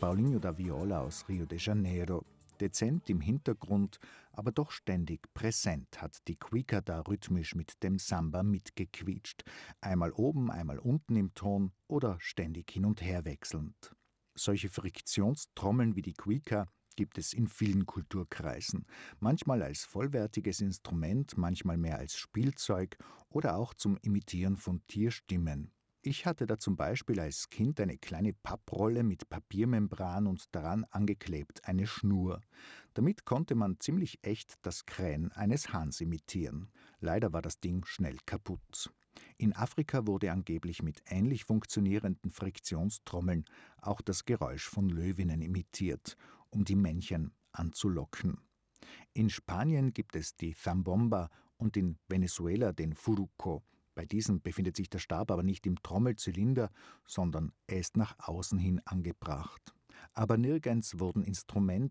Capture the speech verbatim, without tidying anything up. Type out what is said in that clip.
Paulinho da Viola aus Rio de Janeiro. Dezent im Hintergrund, aber doch ständig präsent hat die Cuica da rhythmisch mit dem Samba mitgequietscht. Einmal oben, einmal unten im Ton oder ständig hin und her wechselnd. Solche Friktionstrommeln wie die Cuica gibt es in vielen Kulturkreisen. Manchmal als vollwertiges Instrument, manchmal mehr als Spielzeug oder auch zum Imitieren von Tierstimmen. Ich hatte da zum Beispiel als Kind eine kleine Papprolle mit Papiermembran und daran angeklebt eine Schnur. Damit konnte man ziemlich echt das Krähen eines Hahns imitieren. Leider war das Ding schnell kaputt. In Afrika wurde angeblich mit ähnlich funktionierenden Friktionstrommeln auch das Geräusch von Löwinnen imitiert, um die Männchen anzulocken. In Spanien gibt es die Zambomba und in Venezuela den Furuco. Bei diesem befindet sich der Stab aber nicht im Trommelzylinder, sondern er ist nach außen hin angebracht. Aber nirgends wurden Instrumente